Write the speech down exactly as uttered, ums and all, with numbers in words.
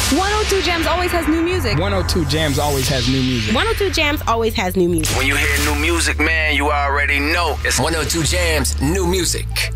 one oh two Jams always has new music. one oh two Jams always has new music. one oh two Jams always has new music. When you hear new music, man, you already know. It's one oh two Jams, new music.